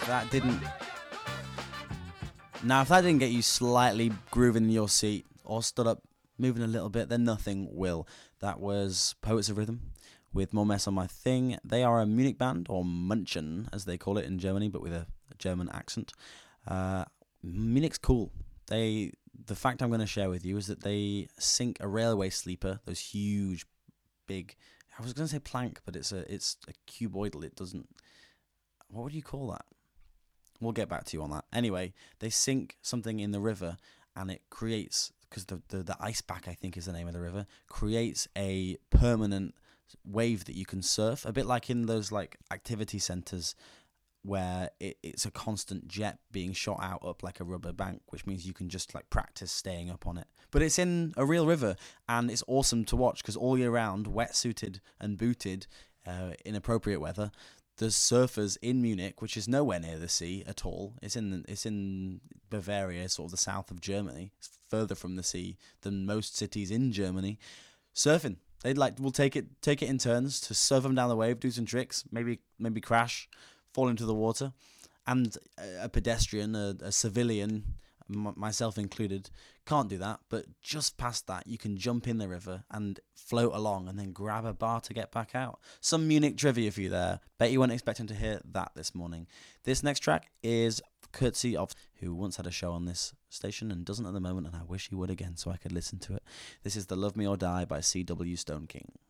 Now, if that didn't get you slightly grooving in your seat or stood up, moving a little bit, then nothing will. That was Poets of Rhythm with More Mess on My Thing. They are a Munich band, or München, as they call it in Germany, but with a German accent. Munich's cool. The fact I'm going to share with you is that they sink a railway sleeper, those huge, big, I was going to say plank, but it's a cuboidal. It doesn't, what would you call that? We'll get back to you on that. Anyway, they sink something in the river, and it creates, because the ice pack, I think is the name of the river, creates a permanent wave that you can surf, a bit like in those like activity centres where it's a constant jet being shot out up like a rubber bank, which means you can just like practice staying up on it. But it's in a real river, and it's awesome to watch because all year round, wetsuited and booted in appropriate weather, there's surfers in Munich, which is nowhere near the sea at all. It's in Bavaria, sort of the south of Germany. It's further from the sea than most cities in Germany. Surfing. We'll take it in turns to surf them down the wave, do some tricks, maybe crash, fall into the water. And a pedestrian, a civilian, myself included, can't do that. But just past that, you can jump in the river and float along and then grab a bar to get back out. Some Munich trivia for you there. Bet you weren't expecting to hear that this morning. This next track is courtesy of who once had a show on this station and doesn't at the moment, and I wish he would again so I could listen to it. This is the Love Me or Die by C.W. Stone King.